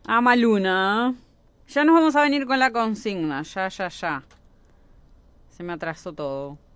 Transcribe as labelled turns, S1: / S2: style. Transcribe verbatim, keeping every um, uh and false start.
S1: Amaluna. Ya nos vamos a venir con la consigna. Ya, ya, ya. Se me atrasó todo.